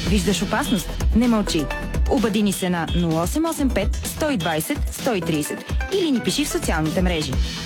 Виждаш опасност? Не мълчи. Обади ни се на 0885 120 130 или ни пиши в социалните мрежи.